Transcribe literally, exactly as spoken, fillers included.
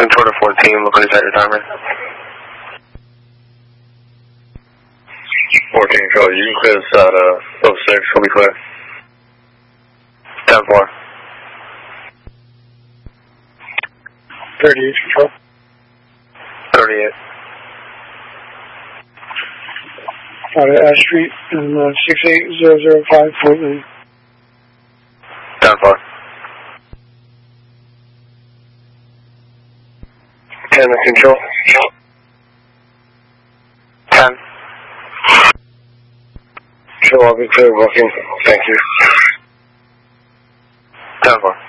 Control to fourteen, look inside your timer. fourteen Control, you can clear this out, uh, oh six, we'll be clear. ten four. thirty-eight Control. thirty-eight. Out of Ash Street in uh, six eight zero zero five, Fort Lee. ten four. ten Control. ten. Control, I'll be clear, walking. Thank you. ten four.